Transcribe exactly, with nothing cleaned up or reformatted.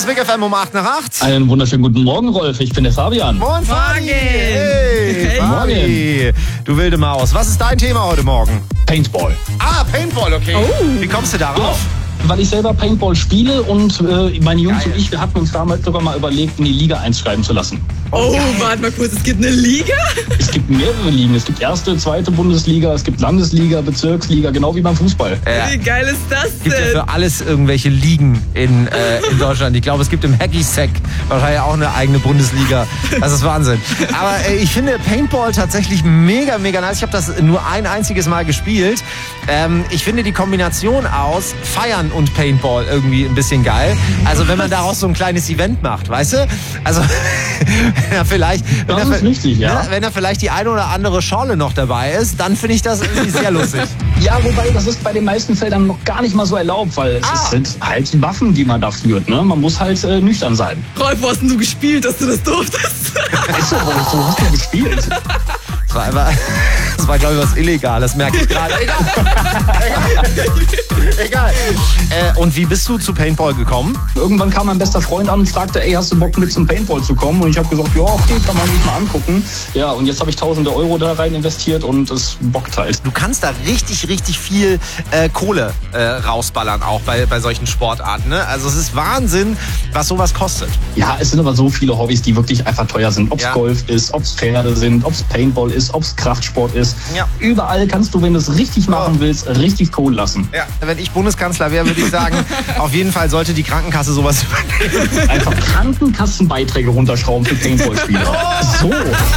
ist Big F M um acht nach acht. Einen wunderschönen guten Morgen, Rolf. Ich bin der Fabian. Moin, Fabi. Hey, Hey. Fabi. Du wilde Maus. Was ist dein Thema heute Morgen? Paintball. Ah, Paintball, okay. Oh. Wie kommst du darauf? Weil ich selber Paintball spiele und äh, meine Jungs Geil. und ich, wir hatten uns damals sogar mal überlegt, in die Liga einschreiben zu lassen. Oh, warte mal kurz, es gibt eine Liga? Es gibt mehrere Ligen. Es gibt erste, zweite Bundesliga, es gibt Landesliga, Bezirksliga, genau wie beim Fußball. Äh, Wie geil ist das gibt ja denn? für alles irgendwelche Ligen in, äh, in Deutschland. Ich glaube, es gibt im Hacky-Sack wahrscheinlich auch eine eigene Bundesliga. Das ist Wahnsinn. Aber äh, ich finde Paintball tatsächlich mega, mega nice. Ich habe das nur ein einziges Mal gespielt. Ähm, ich finde die Kombination aus Feiern und Paintball irgendwie ein bisschen geil. Also wenn man daraus so ein kleines Event macht, weißt du? Also wenn er vielleicht, wenn Das er, ist richtig, ja. wenn er vielleicht die eine oder andere Schorle noch dabei ist, dann finde ich das irgendwie sehr lustig. Ja, wobei das ist bei den meisten Feldern noch gar nicht mal so erlaubt, weil es Ah. sind halt Waffen, die man da führt. Ne? Man muss halt äh, nüchtern sein. Rolf, wo hast denn du gespielt, dass du das durftest? Weißt du, Rolf, so hast du gespielt. Das war, einfach- das war glaube ich, was Illegales, merke ich gerade. Egal. Egal. Egal. Äh, und wie bist du zu Paintball gekommen? Irgendwann kam mein bester Freund an und fragte, ey, hast du Bock mit zum Paintball zu kommen? Und ich habe gesagt, ja, okay, kann man sich mal angucken. Ja, und jetzt habe ich tausende Euro da rein investiert und es bockt halt. Du kannst da richtig, richtig viel äh, Kohle äh, rausballern, auch bei, bei solchen Sportarten. Ne? Also es ist Wahnsinn, was sowas kostet. Ja, es sind aber so viele Hobbys, die wirklich einfach teuer sind. Ob's Ja. Golf ist, ob's Pferde sind, ob's Paintball ist, ob's Kraftsport ist. Ja. Überall kannst du, wenn du es richtig machen willst, richtig Kohle lassen. Ja. Wenn ich Bundeskanzler wäre, würde ich sagen, auf jeden Fall sollte die Krankenkasse sowas übernehmen. Einfach Krankenkassenbeiträge runterschrauben für Paintball-Spieler. So.